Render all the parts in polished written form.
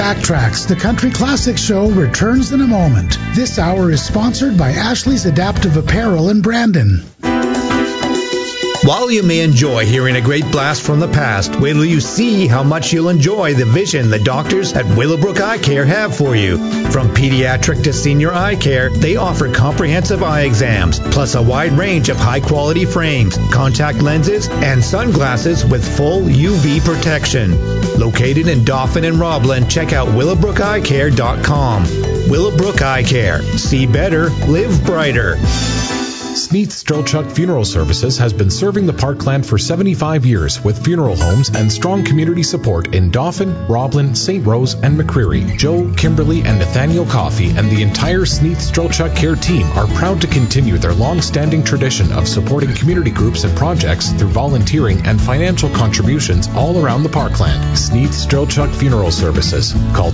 Backtracks, the Country Classics Show, returns in a moment. This hour is sponsored by Ashley's Adaptive Apparel in Brandon. While you may enjoy hearing a great blast from the past, wait till you see how much you'll enjoy the vision the doctors at Willowbrook Eye Care have for you. From pediatric to senior eye care, they offer comprehensive eye exams, plus a wide range of high-quality frames, contact lenses, and sunglasses with full UV protection. Located in Dauphin and Roblin, check out willowbrookeyecare.com. Willowbrook Eye Care. See better, live brighter. Sneath Strelchuk Funeral Services has been serving the Parkland for 75 years with funeral homes and strong community support in Dauphin, Roblin, St. Rose, and McCreary. Joe, Kimberly, and Nathaniel Coffey and the entire Sneath Strelchuk Care team are proud to continue their long-standing tradition of supporting community groups and projects through volunteering and financial contributions all around the Parkland. Sneath Strelchuk Funeral Services. Call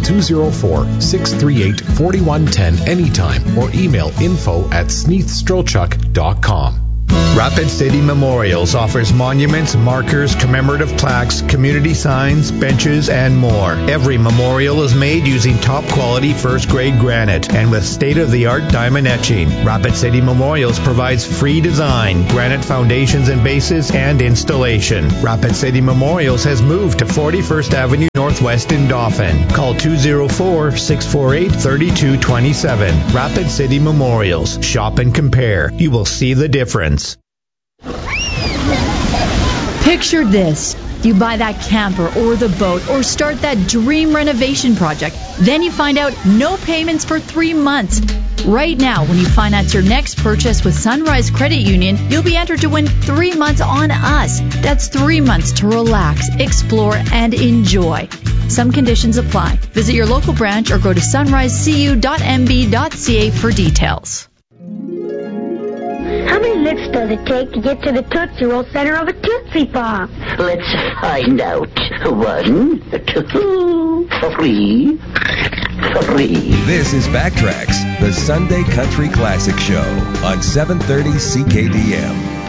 204-638-4110 anytime or email info@sneathstrelchuk.com. Rapid City Memorials offers monuments, markers, commemorative plaques, community signs, benches, and more. Every memorial is made using top-quality first-grade granite and with state-of-the-art diamond etching. Rapid City Memorials provides free design, granite foundations and bases, and installation. Rapid City Memorials has moved to 41st Avenue Northwest in Dauphin. Call 204-648-3227. Rapid City Memorials. Shop and compare. You will see the difference. Picture this. You buy that camper or the boat or start that dream renovation project. Then you find out no payments for 3 months. Right now, when you finance your next purchase with Sunrise Credit Union, you'll be entered to win 3 months on us. That's 3 months to relax, explore, and enjoy. Some conditions apply. Visit your local branch or go to sunrisecu.mb.ca for details. How many licks does it take to get to the Tootsie Roll center of a Tootsie Pop? Let's find out. 1, 2, 3. This is Backtracks, the Sunday Country Classic Show on 730 CKDM.